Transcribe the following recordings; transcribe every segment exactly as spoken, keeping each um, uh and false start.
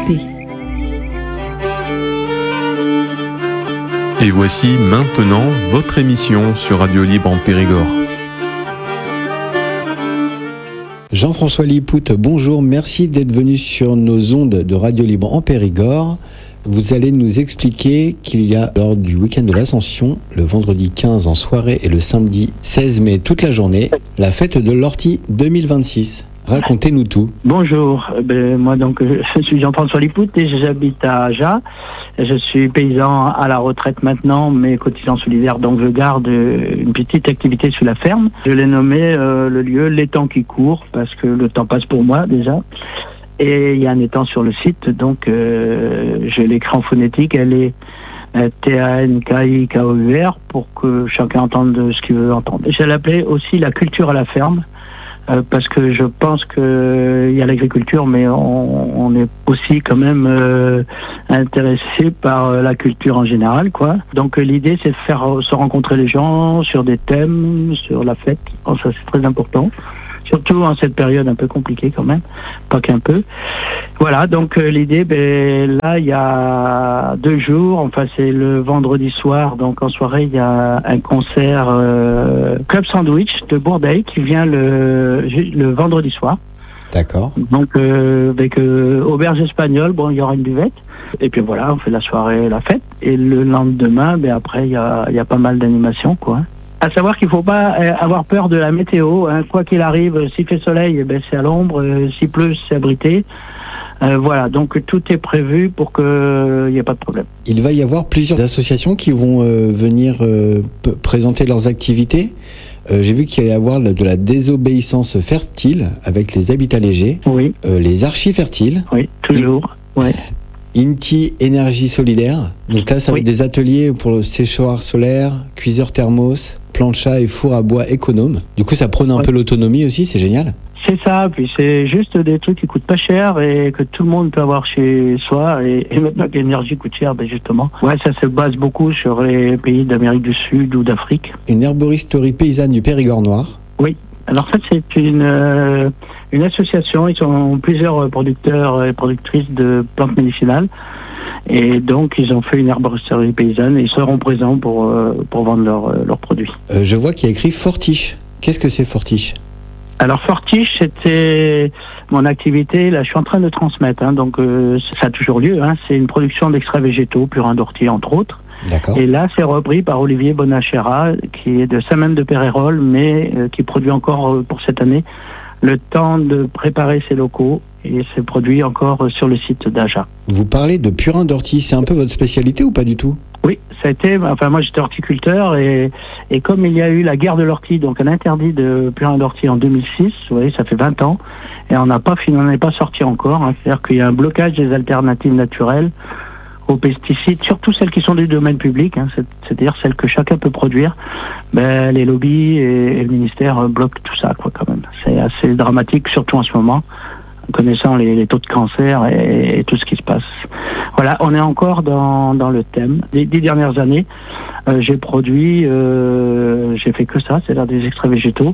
P. Et voici maintenant votre émission sur Radio Libre en Périgord. Jean-François Lippout, bonjour, merci d'être venu sur nos ondes de Radio Libre en Périgord. Vous allez nous expliquer qu'il y a lors du week-end de l'Ascension, le vendredi quinze en soirée et le samedi seize mai toute la journée, la fête de l'Ortie deux mille vingt-six. Racontez-nous tout. Bonjour, ben, moi donc je suis Jean-François Lippout et j'habite à Aja. Je suis paysan à la retraite maintenant, mais cotisant solidaire, donc je garde une petite activité sur la ferme. Je l'ai nommé euh, le lieu L'étang qui court, parce que le temps passe pour moi déjà. Et il y a un étang sur le site, donc euh, je l'écris en phonétique, elle est euh, T A N K I K O U R pour que chacun entende ce qu'il veut entendre. Je l'appelais aussi la culture à la ferme, euh, parce que je pense qu'il euh, y a l'agriculture, mais on, on est aussi quand même euh, intéressé par euh, la culture en général, quoi. Donc euh, l'idée c'est de faire euh, se rencontrer les gens sur des thèmes, sur la fête, oh, ça c'est très important. Surtout en cette période un peu compliquée quand même, pas qu'un peu. Voilà, donc euh, l'idée, ben, là, il y a deux jours, enfin c'est le vendredi soir, donc en soirée, il y a un concert euh, Club Sandwich de Bourdeil qui vient le, le vendredi soir. D'accord. Donc euh, avec euh, auberge espagnole, bon, il y aura une buvette. Et puis voilà, on fait la soirée, la fête. Et le lendemain, ben, après, il y a, il y a pas mal d'animations, quoi. À savoir qu'il ne faut pas avoir peur de la météo, hein. Quoi qu'il arrive, s'il fait soleil, eh ben, c'est à l'ombre, euh, s'il pleut, c'est abrité. Euh, voilà, donc tout est prévu pour qu'il n'y ait pas de problème. Il va y avoir plusieurs associations qui vont euh, venir euh, p- présenter leurs activités. Euh, j'ai vu qu'il allait y avoir de la désobéissance fertile avec les habitats légers, oui. euh, les archis fertiles. Oui, toujours, I- ouais. Inti Énergie Solidaire. Donc là, ça va Oui. être des ateliers pour le séchoir solaire, cuiseur thermos, plancha et four à bois économe. Du coup, ça prône un Ouais. peu l'autonomie aussi, c'est génial. C'est ça, puis c'est juste des trucs qui coûtent pas cher et que tout le monde peut avoir chez soi. Et, et maintenant que l'énergie coûte cher, ben justement. Ouais, ça se base beaucoup sur les pays d'Amérique du Sud ou d'Afrique. Une herboristerie paysanne du Périgord noir. Oui. Alors ça, c'est une, euh, une association. Ils sont plusieurs producteurs et productrices de plantes médicinales. Et donc, ils ont fait une herboristerie paysanne et ils seront présents pour, euh, pour vendre leurs euh, leurs produits. Euh, je vois qu'il y a écrit Fortiche. Qu'est-ce que c'est Fortiche ? Alors, Fortiche, c'était mon activité. Là, je suis en train de transmettre. Hein, donc, euh, ça a toujours lieu. Hein, c'est une production d'extraits végétaux, purin d'ortie, entre autres. D'accord. Et là, c'est repris par Olivier Bonachera, qui est de Saint-Même-de-Pérérol, mais euh, qui produit encore euh, pour cette année le temps de préparer ses locaux. Et c'est produit encore euh, sur le site d'Aja. Vous parlez de purin d'ortie. C'est un peu votre spécialité ou pas du tout ? Oui, ça a été, enfin moi j'étais horticulteur et, et comme il y a eu la guerre de l'ortie, donc un interdit de purin d'ortie en deux mille six, vous voyez, ça fait vingt ans, et on n'a pas fini, on n'est pas sorti encore, hein, c'est-à-dire qu'il y a un blocage des alternatives naturelles aux pesticides, surtout celles qui sont du domaine public, hein, c'est, c'est-à-dire celles que chacun peut produire. Ben, les lobbies et, et le ministère euh, bloquent tout ça, quoi, quand même. C'est assez dramatique, surtout en ce moment, connaissant les, les taux de cancer et, et tout ce qui se passe. Voilà, on est encore dans, dans le thème. Les dix dernières années, euh, j'ai produit, euh, j'ai fait que ça, c'est-à-dire des extraits végétaux,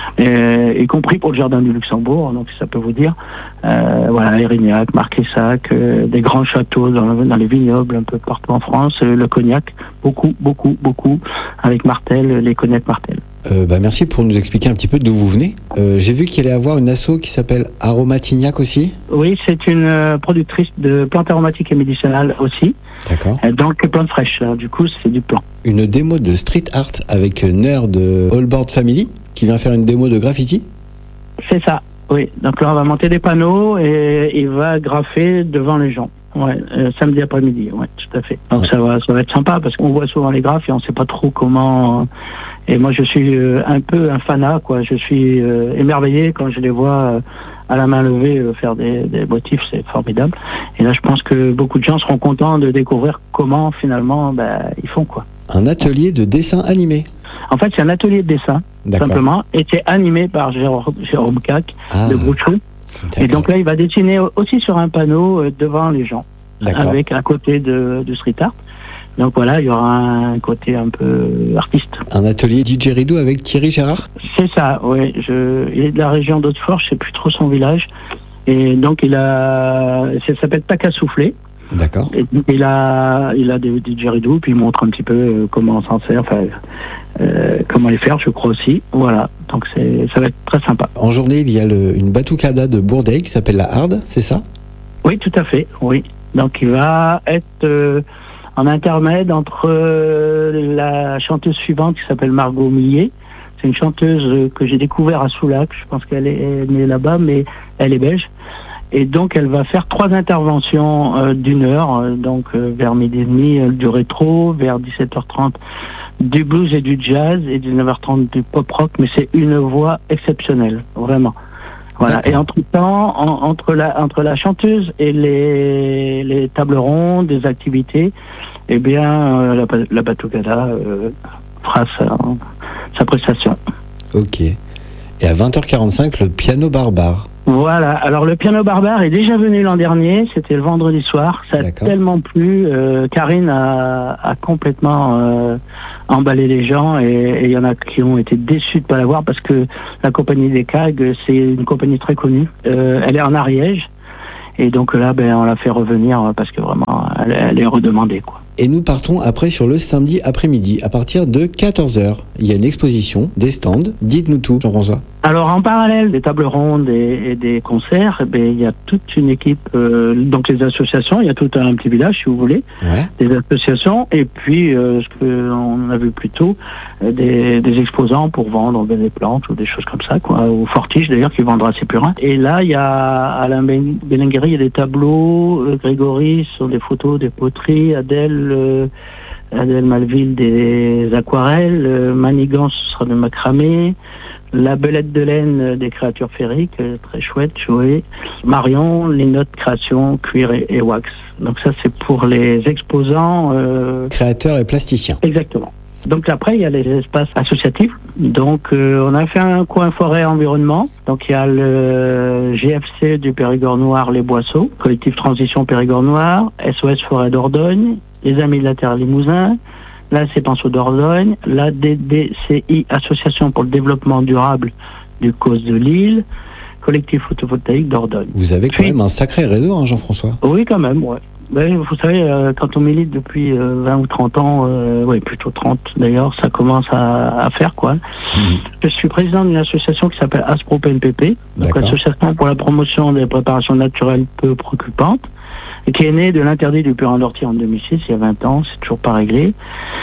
et, y compris pour le jardin du Luxembourg, donc ça peut vous dire. Euh, voilà, Érignac, Marquessac, euh, des grands châteaux dans, dans les vignobles un peu partout en France, euh, le cognac, beaucoup, beaucoup, beaucoup, avec Martel, les cognacs Martel. Euh, bah merci pour nous expliquer un petit peu d'où vous venez. Euh, j'ai vu qu'il allait y avoir une asso qui s'appelle Aromatignac aussi. Oui, c'est une euh, productrice de plantes aromatiques et médicinales aussi. D'accord. Euh, donc plantes fraîches, alors, du coup c'est du plan. Une démo de street art avec Ner de Allboard Family qui vient faire une démo de graffiti. C'est ça, oui. Donc là on va monter des panneaux et il va graffer devant les gens. Ouais, euh, samedi après-midi, ouais, tout à fait. Donc Ouais. ça va, ça va être sympa parce qu'on voit souvent les graphes et on sait pas trop comment. Et moi je suis euh, un peu un fanat, quoi. Je suis euh, émerveillé quand je les vois euh, à la main levée euh, faire des, des motifs, c'est formidable. Et là je pense que beaucoup de gens seront contents de découvrir comment finalement ben, ils font, quoi. Un atelier de dessin animé. En fait c'est un atelier de dessin, D'accord. simplement, et c'est animé par Jérôme, Jérôme Cac Ah, de Brouchou. Et donc là, il va dessiner aussi sur un panneau euh, devant les gens, D'accord. avec un côté de, de street art. Donc voilà, il y aura un côté un peu artiste. Un atelier D J Rideau avec Thierry Gérard. C'est ça, oui. Je, il est de la région d'Hautefort, je sais plus trop son village. Et donc il a, ça s'appelle Tac à souffler. D'accord. Et il a, il a des didgeridoo, puis il montre un petit peu euh, comment on s'en sert, enfin, euh, comment les faire, je crois aussi. Voilà, donc c'est, ça va être très sympa. En journée, il y a le, une batucada de Bourdeil qui s'appelle la Harde, c'est ça? Oui, tout à fait, oui. Donc il va être euh, en intermède entre euh, la chanteuse suivante qui s'appelle Margot Millet. C'est une chanteuse que j'ai découvert à Soulac, je pense qu'elle est née là-bas, mais elle est belge. Et donc, elle va faire trois interventions euh, d'une heure, euh, donc euh, vers midi et demi euh, du rétro, vers dix-sept heures trente du blues et du jazz, et dix-neuf heures trente du pop-rock, mais c'est une voix exceptionnelle, vraiment. Voilà. D'accord. Et entre-temps, en, entre, la, entre la chanteuse et les, les tables rondes, des activités, eh bien, euh, la, la batucada euh, fera sa, sa prestation. Ok. Et à vingt heures quarante-cinq, le piano barbare. Voilà, alors le piano barbare est déjà venu l'an dernier, c'était le vendredi soir, ça a D'accord. tellement plu, euh, Karine a, a complètement euh, emballé les gens et il y en a qui ont été déçus de ne pas l'avoir parce que la compagnie des C A G, c'est une compagnie très connue, euh, elle est en Ariège et donc là ben, on l'a fait revenir parce que vraiment elle, elle est redemandée quoi. Et nous partons après sur le samedi après-midi, à partir de quatorze heures. Il y a une exposition, des stands. Dites-nous tout, Jean-François. Alors en parallèle des tables rondes et, et des concerts, eh bien, il y a toute une équipe, euh, donc les associations, il y a tout un petit village si vous voulez, Ouais. des associations et puis euh, ce qu'on a vu plus tôt, euh, des, des exposants pour vendre des plantes ou des choses comme ça, quoi, ou Fortige d'ailleurs qui vendra ses purins. Et là il y a Alain Belengueri, il y a des tableaux, euh, Grégory sur des photos, des poteries, Adèle euh, Adèle Malville des aquarelles, euh, Manigance ce sera de macramé. La belette de laine des créatures féeriques, très chouette, Joé. Marion, Linotte Création, cuir et, et wax. Donc ça, c'est pour les exposants. Euh... Créateurs et plasticiens. Exactement. Donc après, il y a les espaces associatifs. Donc euh, on a fait un coin forêt environnement. Donc il y a le G F C du Périgord Noir, les Boisseaux, collectif Transition Périgord Noir, S O S Forêt d'Ordogne, les Amis de la Terre Limousin, la C Penseau d'Ordogne, la D D C I, Association pour le développement durable du Causse de Lille, collectif photovoltaïque d'Ordogne. Vous avez quand Puis, même un sacré réseau, hein, Jean-François. Oui, quand même, ouais. Ben, vous savez, euh, quand on milite depuis euh, vingt ou trente ans, euh, oui, plutôt trente d'ailleurs, ça commence à, à faire, quoi. Mmh. Je suis président d'une association qui s'appelle ASPRO P N P P, donc D'accord. Association pour la promotion des préparations naturelles peu préoccupantes, et qui est née de l'interdit du purin d'ortie en deux mille six, il y a vingt ans, c'est toujours pas réglé.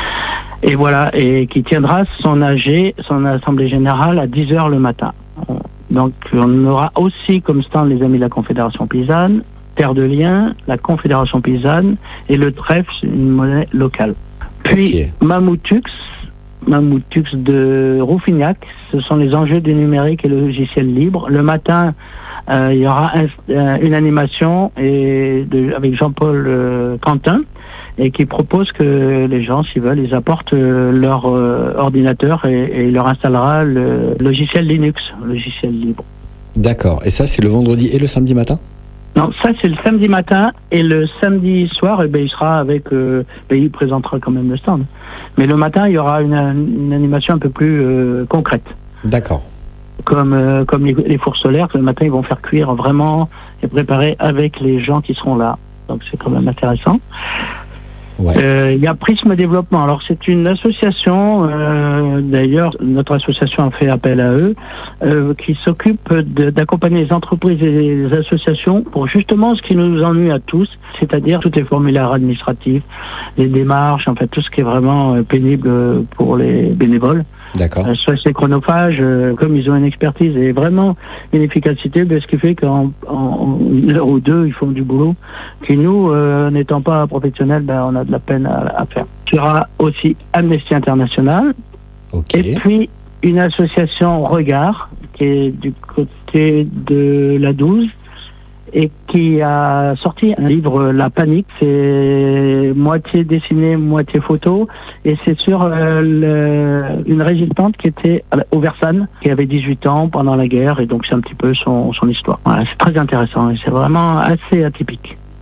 Et voilà, et qui tiendra son A G, son assemblée générale, à dix heures le matin. Donc on aura aussi comme stand les Amis de la Confédération Paysanne, Terre de Liens, la Confédération Paysanne et le trèfle, une monnaie locale. Puis Okay. Mamoutux, Mamoutux de Rouffignac, ce sont les enjeux du numérique et le logiciel libre. Le matin, euh, il y aura un, euh, une animation et de, avec Jean-Paul euh, Quentin, et qui propose que les gens, s'ils veulent, ils apportent euh, leur euh, ordinateur et, et il leur installera le logiciel Linux, logiciel libre. D'accord. Et ça, c'est le vendredi et le samedi matin? Non, ça c'est le samedi matin et le samedi soir, eh ben, il sera avec, euh, ben, il présentera quand même le stand. Mais le matin, il y aura une, une animation un peu plus euh, concrète. D'accord. Comme, euh, comme les, les fours solaires, le matin, ils vont faire cuire vraiment et préparer avec les gens qui seront là. Donc c'est quand même intéressant. Ouais. Euh, il y a Prisme Développement. Alors c'est une association, euh, d'ailleurs notre association a fait appel à eux, euh, qui s'occupe de, d'accompagner les entreprises et les associations pour justement ce qui nous ennuie à tous, c'est-à-dire tous les formulaires administratifs, les démarches, en fait tout ce qui est vraiment euh, pénible pour les bénévoles. D'accord. Euh, soit c'est chronophage, euh, comme ils ont une expertise et vraiment une efficacité, ben, ce qui fait qu'en en une heure ou deux, ils font du boulot, qui nous, euh, n'étant pas professionnels, ben, on a de la peine à, à faire. Il y aura aussi Amnesty International, Ok. et puis une association Regard, qui est du côté de la douze, et qui a sorti un livre, La Panique, c'est moitié dessiné, moitié photo, et c'est sur euh, le, une résistante qui était au Versailles, qui avait dix-huit ans pendant la guerre, et donc c'est un petit peu son, son histoire. Voilà, c'est très intéressant, et c'est vraiment assez atypique.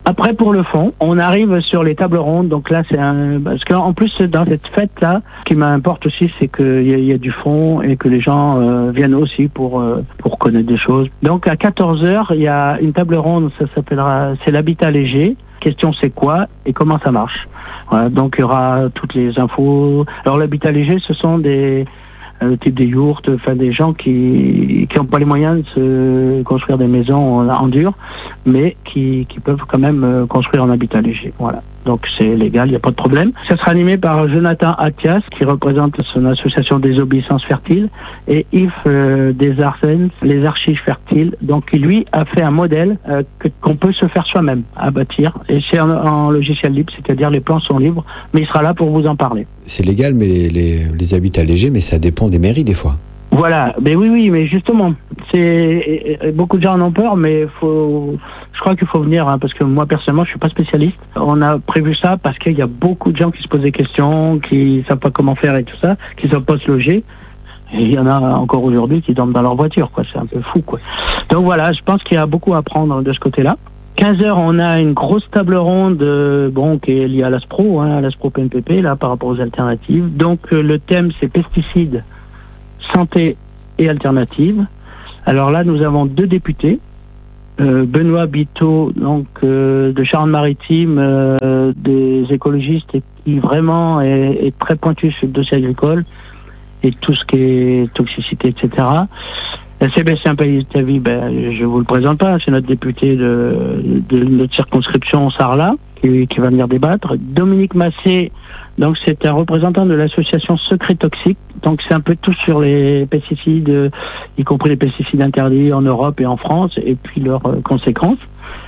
Après, pour le fond, on arrive sur les tables rondes. Donc là, c'est un... Parce qu'en plus, dans cette fête-là, ce qui m'importe aussi, c'est qu'il y, y a du fond et que les gens euh, viennent aussi pour, euh, pour connaître des choses. Donc à quatorze heures, il y a une table ronde, ça s'appellera... C'est l'habitat léger. Question, c'est quoi et comment ça marche. Voilà, donc il y aura toutes les infos. Alors l'habitat léger, ce sont des... Euh, type des yourtes, enfin des gens qui qui n'ont pas les moyens de se construire des maisons en, en dur, mais qui, qui peuvent quand même euh, construire en habitat léger. Voilà. Donc c'est légal, il n'y a pas de problème. Ça sera animé par Jonathan Attias, qui représente son association Désobéissance Fertile, et Yves euh, Desarsens, les Archives Fertiles. Donc qui lui a fait un modèle euh, que, qu'on peut se faire soi-même à bâtir. Et c'est en, en logiciel libre, c'est-à-dire les plans sont libres, mais il sera là pour vous en parler. C'est légal, mais les, les, les habitats légers, mais ça dépend des mairies des fois. Voilà, mais oui, oui, mais justement, c'est beaucoup de gens en ont peur, mais faut, je crois qu'il faut venir, hein, parce que moi personnellement, je suis pas spécialiste. On a prévu ça parce qu'il y a beaucoup de gens qui se posent des questions, qui savent pas comment faire et tout ça, qui savent pas se loger. Et il y en a encore aujourd'hui qui dorment dans leur voiture, quoi. C'est un peu fou, quoi. Donc voilà, je pense qu'il y a beaucoup à apprendre de ce côté-là. quinze heures, on a une grosse table ronde, euh, bon, qui est liée à l'ASPRO, hein, à l'ASPRO P N P P, là, par rapport aux alternatives. Donc euh, le thème, c'est pesticides, santé et alternatives. Alors là, nous avons deux députés, euh, Benoît Biteau, donc euh, de Charente-Maritime, euh, des écologistes, et qui vraiment est, est très pointu sur le dossier agricole et tout ce qui est toxicité, et cetera. Sébastien Pelletier, ben, je vous le présente pas, c'est notre député de, de notre circonscription Sarlat, qui, qui va venir débattre. Dominique Massé, donc c'est un représentant de l'association Secret Toxique, donc c'est un peu tout sur les pesticides, y compris les pesticides interdits en Europe et en France, et puis leurs euh, conséquences.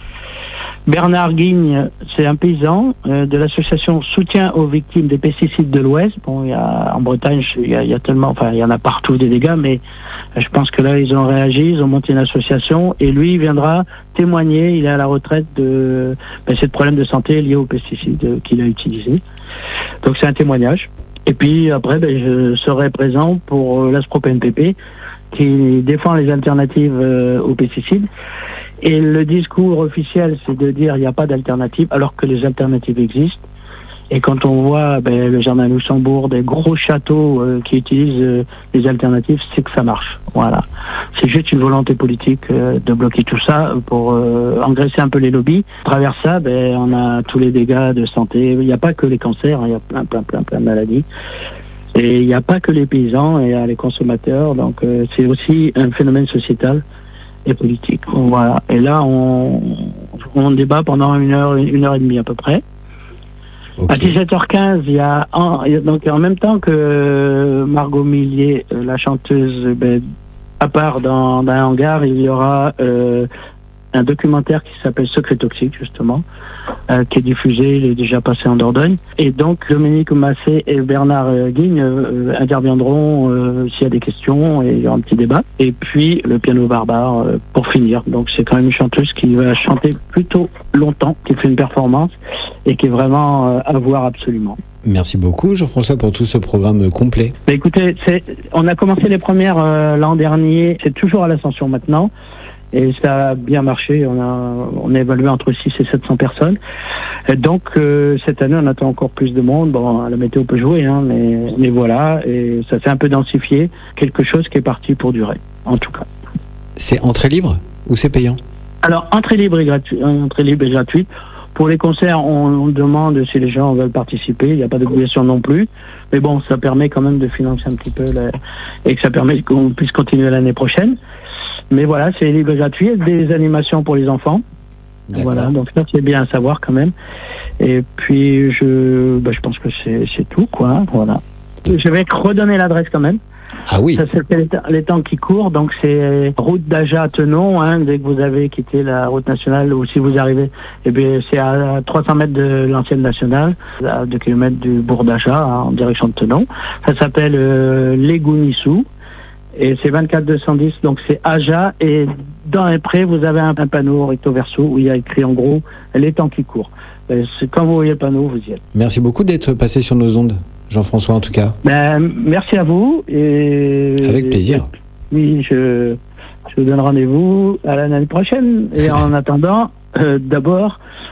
Bernard Guigne, c'est un paysan euh, de l'association Soutien aux victimes des pesticides de l'Ouest. Bon, il y a, en Bretagne, il y a, il y a tellement, enfin, il y en a partout des dégâts, mais je pense que là, ils ont réagi, ils ont monté une association, et lui, il viendra témoigner. Il est à la retraite de, ben, c'est le problème de santé lié aux pesticides qu'il a utilisés. Donc, c'est un témoignage. Et puis, après, ben, je serai présent pour euh, l'ASPRO P N P P, qui défend les alternatives euh, aux pesticides. Et le discours officiel, c'est de dire il n'y a pas d'alternative, alors que les alternatives existent. Et quand on voit ben, le jardin Luxembourg, des gros châteaux euh, qui utilisent euh, les alternatives, c'est que ça marche. Voilà. C'est juste une volonté politique euh, de bloquer tout ça pour euh, engraisser un peu les lobbies. À travers ça, ben, on a tous les dégâts de santé. Il n'y a pas que les cancers, hein, il y a plein, plein, plein, plein de maladies. Et il n'y a pas que les paysans et les consommateurs. Donc euh, c'est aussi un phénomène sociétal et politique. Voilà. Et là, on, on débat pendant une heure, une heure et demie à peu près. Okay. À dix-sept heures quinze, il y a, en, donc en même temps que Margot Millier, la chanteuse, ben, à part dans, dans un hangar, il y aura euh, un documentaire qui s'appelle Secret Toxique, justement, euh, qui est diffusé, il est déjà passé en Dordogne. Et donc, Dominique Massé et Bernard euh, Guigne euh, interviendront euh, s'il y a des questions, et il y aura un petit débat. Et puis, le piano barbare euh, pour finir. Donc, c'est quand même une chanteuse qui va chanter plutôt longtemps, qui fait une performance, et qui est vraiment euh, à voir absolument. Merci beaucoup, Jean-François, pour tout ce programme complet. Bah, écoutez, c'est, on a commencé les premières euh, l'an dernier, c'est toujours à l'Ascension maintenant. Et ça a bien marché, on a, on a évalué entre six et sept cents personnes. Et donc, euh, cette année, on attend encore plus de monde. Bon, la météo peut jouer, hein, mais, mais voilà, et ça s'est un peu densifié. Quelque chose qui est parti pour durer, en tout cas. C'est entrée libre ou c'est payant? Alors, entrée libre et gratuite. Entrée libre et gratuite. Pour les concerts, on, on demande si les gens veulent participer. Il n'y a pas d'obligation non plus. Mais bon, ça permet quand même de financer un petit peu la, et que ça permet qu'on puisse continuer l'année prochaine. Mais voilà, c'est libre et gratuit, des animations pour les enfants. D'accord. Voilà, donc ça c'est bien à savoir quand même. Et puis je, bah, je pense que c'est, c'est tout, quoi. Voilà. Je vais redonner l'adresse quand même. Ah oui. Ça c'est les temps qui courent, donc c'est route d'Aja à Tenon, hein, dès que vous avez quitté la route nationale, ou si vous arrivez, eh bien c'est à trois cents mètres de l'ancienne nationale, à deux kilomètres du bourg d'Aja, hein, en direction de Tenon. Ça s'appelle euh, Légounissou. Et c'est vingt-quatre deux cent dix, donc c'est Aja, et dans les prés, vous avez un, un panneau recto verso où il y a écrit en gros les temps qui courent. Et quand vous voyez le panneau, vous y êtes. Merci beaucoup d'être passé sur nos ondes, Jean-François, en tout cas. Ben, merci à vous. Et, avec plaisir. Et, oui, je, je vous donne rendez-vous à l'année prochaine. Et en attendant, euh, d'abord,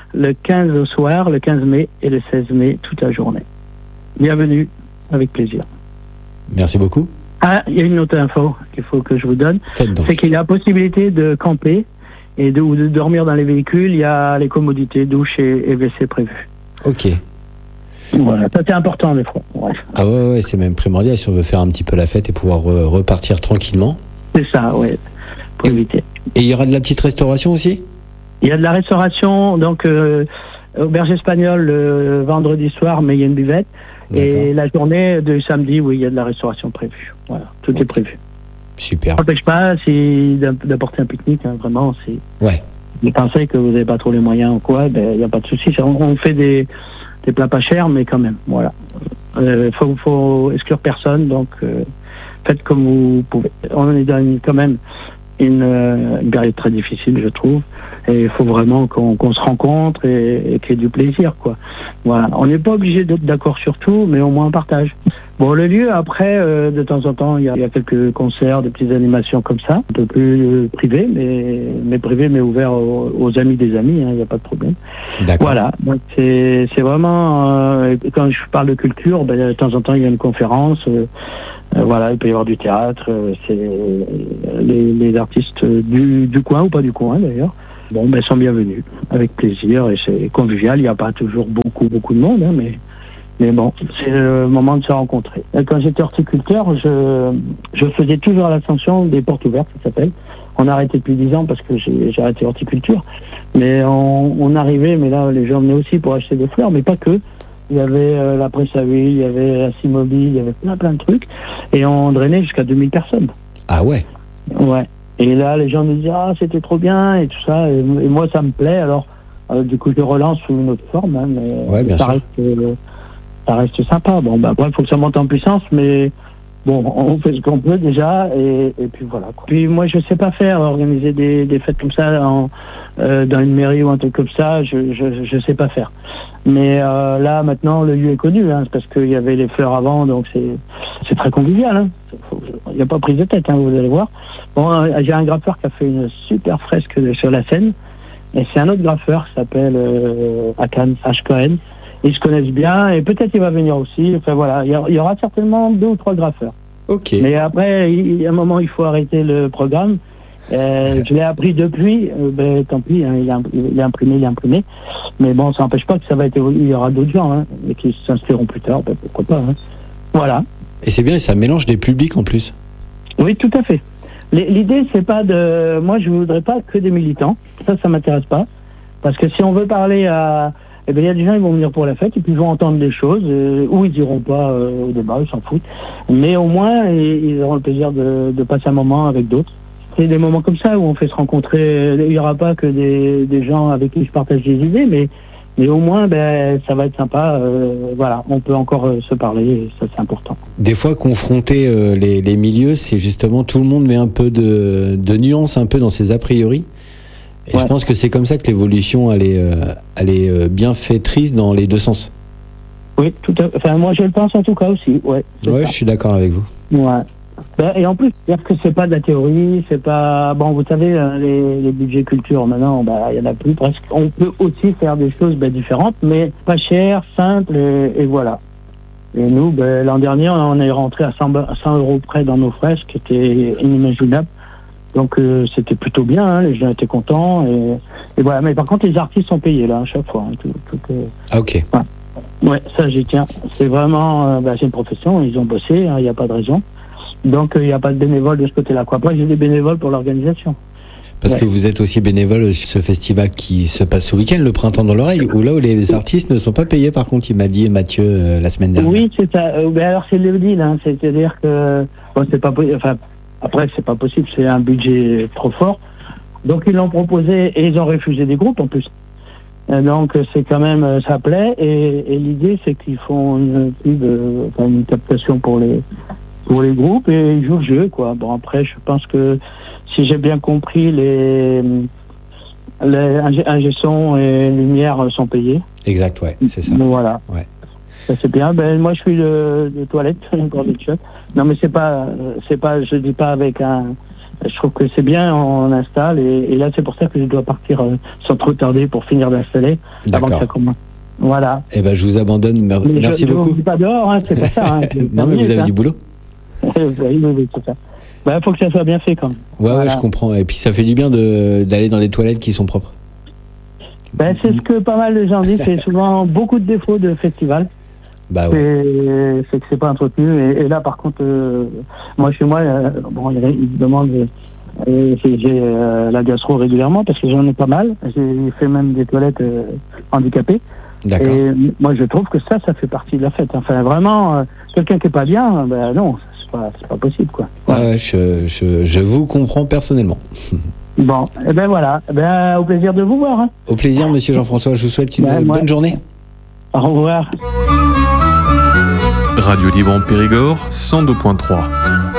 le quinze au soir, le quinze mai et le seize mai toute la journée. Bienvenue, avec plaisir. Merci beaucoup. Ah, il y a une autre info qu'il faut que je vous donne. Faites donc. C'est qu'il y a la possibilité de camper et de, ou de dormir dans les véhicules. Il y a les commodités, douche et, et W C prévues. Ok. Voilà, ça c'est important des fois. Ouais. Ah ouais, ouais, c'est même primordial si on veut faire un petit peu la fête et pouvoir re- repartir tranquillement. C'est ça, oui, pour éviter. Et il y aura de la petite restauration aussi ? Il y a de la restauration, donc euh, auberge espagnole le vendredi soir, mais il y a une buvette. Et la journée de samedi, oui, il y a de la restauration prévue. Voilà, tout okay. est prévu. Super. Ça n'empêche pas si d'apporter un pique-nique, hein, vraiment. Si ouais. vous pensez que vous n'avez pas trop les moyens ou quoi, ben il n'y a pas de souci. On, on fait des, des plats pas chers, mais quand même, voilà. Il euh, faut, faut exclure personne, donc euh, faites comme vous pouvez. On est dans une, quand même une, une période très difficile, je trouve. Et il faut vraiment qu'on qu'on se rencontre et, et qu'il y ait du plaisir, quoi. Voilà. On n'est pas obligé d'être d'accord sur tout, mais au moins on partage. Bon, le lieu, après, euh, de temps en temps, il y, y a quelques concerts, des petites animations comme ça, un peu plus euh, privés, mais, mais privés, mais ouverts aux, aux amis des amis, il hein, n'y a pas de problème. D'accord. Voilà. Donc, c'est vraiment, euh, quand je parle de culture, ben, de temps en temps, il y a une conférence, euh, euh, voilà, il peut y avoir du théâtre, euh, c'est les, les artistes du, du coin ou pas du coin, d'ailleurs. Bon, ben, sont bienvenus, avec plaisir, et c'est convivial. Il n'y a pas toujours beaucoup, beaucoup de monde, hein, mais, mais bon, c'est le moment de se rencontrer. Et quand j'étais horticulteur, je, je faisais toujours à l'Ascension des portes ouvertes, ça s'appelle. On a arrêté depuis dix ans parce que j'ai, j'ai arrêté horticulture. Mais on, on arrivait, mais là, les gens venaient aussi pour acheter des fleurs, mais pas que. Il y avait euh, la presse à huile, il y avait la Cimobile, il y avait plein, plein de trucs. Et on drainait jusqu'à deux mille personnes. Ah ouais? Ouais. Et là, les gens me disaient, ah, c'était trop bien, et tout ça. Et, et moi, ça me plaît. Alors, euh, du coup, je relance sous une autre forme. Hein, mais ouais, bien ça, sûr. Reste, euh, ça reste sympa. Bon, bah, après, il faut que ça monte en puissance, mais bon, on fait ce qu'on peut déjà, et, et puis voilà. Quoi. Puis moi, je sais pas faire, organiser des, des fêtes comme ça en, euh, dans une mairie ou un truc comme ça, je, je, je sais pas faire. Mais euh, là, maintenant, le lieu est connu, hein, parce qu'il y avait les fleurs avant, donc c'est, c'est très convivial. Hein. Il n'y a pas prise de tête, hein, vous allez voir. Bon, j'ai un graffeur qui a fait une super fresque sur la Seine, et c'est un autre graffeur qui s'appelle euh, Akan, H. Cohen. Ils se connaissent bien, et peut-être il va venir aussi. Enfin voilà, il y, y aura certainement deux ou trois graffeurs. Ok. Mais après, il y a un moment, il faut arrêter le programme. Euh, je l'ai appris depuis, euh, ben, tant pis, hein, il, est, il est imprimé, il est imprimé. Mais bon, ça n'empêche pas que ça va être évolué. Il y aura d'autres gens, hein, mais qui s'inscriront plus tard, ben, pourquoi pas. Hein. Voilà. Et c'est bien, et ça mélange des publics en plus. Oui, tout à fait. L'idée, c'est pas de... Moi, je voudrais pas que des militants. Ça, ça m'intéresse pas. Parce que si on veut parler à... Eh bien, il y a des gens qui vont venir pour la fête et puis ils vont entendre des choses, euh, ou ils iront pas euh, au débat, ils s'en foutent. Mais au moins, ils, ils auront le plaisir de, de passer un moment avec d'autres. C'est des moments comme ça où on fait se rencontrer. Il n'y aura pas que des, des gens avec qui je partage des idées, mais, mais au moins, ben, ça va être sympa. Euh, voilà, on peut encore euh, se parler, et ça c'est important. Des fois, confronter euh, les, les milieux, c'est justement tout le monde met un peu de, de nuance un peu dans ses a priori. Et ouais. Je pense que c'est comme ça que l'évolution elle est, euh, elle est euh, bienfaitrice dans les deux sens. Oui, tout à fait. Enfin, moi je le pense en tout cas aussi. Ouais, ouais je suis d'accord avec vous. Ouais. Ben, et en plus, dire que c'est pas de la théorie, c'est pas... Bon, vous savez, les, les budgets culture, maintenant, ben, il y en a plus presque. On peut aussi faire des choses ben, différentes, mais pas chères, simples, et, et voilà. Et nous, ben, l'an dernier, on est rentré à cent euros près dans nos fresques, qui était inimaginable. Donc euh, c'était plutôt bien, hein, les gens étaient contents, et, et voilà. Mais par contre, les artistes sont payés, là, à chaque fois. Hein, tout, tout, euh... Ah, ok. Ouais. Ouais, ça j'y tiens. C'est vraiment, euh, bah, c'est une profession, ils ont bossé, il hein, n'y a pas de raison. Donc il euh, n'y a pas de bénévoles de ce côté-là. Quoi. Après, j'ai des bénévoles pour l'organisation. Parce ouais. que vous êtes aussi bénévole sur ce festival qui se passe ce week-end, le Printemps dans l'oreille, où là où les artistes ne sont pas payés, par contre, il m'a dit Mathieu euh, la semaine dernière. Oui, c'est ça. Euh, ben alors c'est le deal, hein. C'est-à-dire que bon, c'est pas enfin après c'est pas possible, c'est un budget trop fort. Donc ils l'ont proposé et ils ont refusé des groupes en plus. Donc c'est quand même, ça plaît, et, et l'idée c'est qu'ils font une pub, enfin une captation pour les pour les groupes et ils jouent le jeu, quoi. Bon après je pense que si j'ai bien compris, les les ingé son et lumière sont payés. Exact, ouais, c'est ça. Voilà. Ouais. Ça c'est bien. Ben moi je suis de, de toilette, encore des chiottes. Non mais c'est pas c'est pas je dis pas avec un je trouve que c'est bien, on installe, et, et là c'est pour ça que je dois partir euh, sans trop tarder pour finir d'installer avant que ça commence. Voilà. Eh ben, je vous abandonne. Mer- mais merci je, beaucoup. Je vous dis pas dehors, hein, c'est pas ça. Hein, non, mais vous avez hein. du boulot. oui, oui, oui, c'est ça. Il bah, faut que ça soit bien fait quand même. Ouais, voilà. ouais, je comprends. Et puis ça fait du bien de, d'aller dans des toilettes qui sont propres. Ben, c'est ce que pas mal de gens disent, c'est souvent beaucoup de défauts de festival. Bah ouais. C'est, c'est que c'est pas entretenu. Et, et là, par contre, euh, moi chez moi, euh, bon, il me demande, euh, j'ai, j'ai euh, la gastro régulièrement parce que j'en ai pas mal. J'ai fait même des toilettes euh, handicapées. D'accord. Et moi, je trouve que ça, ça fait partie de la fête. Enfin, vraiment, euh, quelqu'un qui est pas bien, ben non, c'est pas, c'est pas possible, quoi. Ouais, ouais je, je, je vous comprends personnellement. Bon, et eh ben voilà. Eh ben, au plaisir de vous voir. Hein. Au plaisir, monsieur Jean-François. Je vous souhaite une ben, bonne moi, journée. Au revoir. Radio Libre en Périgord, cent deux point trois.